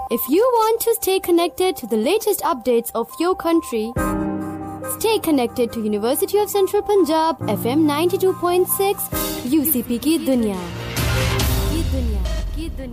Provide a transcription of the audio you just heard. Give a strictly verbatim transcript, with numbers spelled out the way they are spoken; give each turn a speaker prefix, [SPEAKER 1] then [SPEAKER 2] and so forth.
[SPEAKER 1] If you want to stay connected to the latest updates of your country, stay connected to University of Central Punjab F M ninety-two point six U C P की दुनिया की दुनिया की दुनिया